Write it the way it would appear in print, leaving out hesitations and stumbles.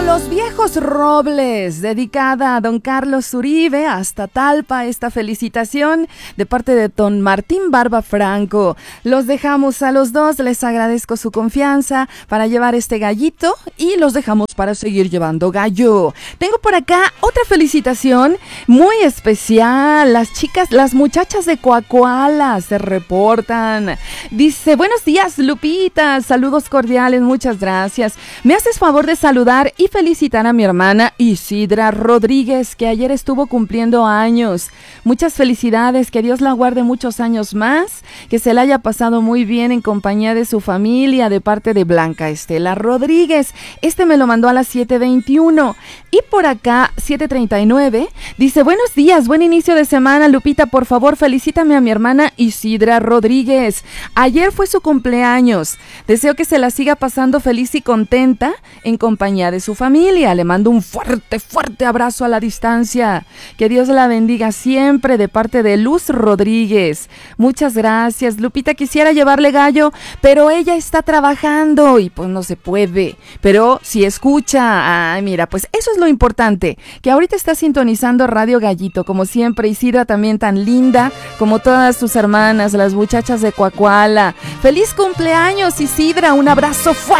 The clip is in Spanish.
Los Viejos Robles, dedicada a don Carlos Uribe, hasta Talpa, esta felicitación de parte de don Martín Barba Franco. Los dejamos a los dos, les agradezco su confianza para llevar este gallito y los dejamos para seguir llevando gallo. Tengo por acá otra felicitación muy especial. Las muchachas de Coacoala se reportan. Dice, buenos días Lupita, saludos cordiales, muchas gracias. Me haces favor de saludar y felicitar a mi hermana Isidra Rodríguez, que ayer estuvo cumpliendo años. Muchas felicidades, que Dios la guarde muchos años más, que se la haya pasado muy bien en compañía de su familia, de parte de Blanca Estela Rodríguez. Me lo mandó a las 7:21. Y por acá, 7:39, dice, buenos días, buen inicio de semana, Lupita, por favor, felicítame a mi hermana Isidra Rodríguez. Ayer fue su cumpleaños. Deseo que se la siga pasando feliz y contenta en compañía de su familia. Le mando un fuerte, fuerte abrazo a la distancia. Que Dios la bendiga siempre, de parte de Luz Rodríguez. Muchas gracias, Lupita. Quisiera llevarle gallo, pero ella está trabajando y pues no se puede. Pero si escucha, ay, mira, pues eso es lo importante, que ahorita está sintonizando Radio Gallito, como siempre. Isidra también tan linda, como todas sus hermanas, las muchachas de Coacoala. ¡Feliz cumpleaños, Isidra! Un abrazo fuerte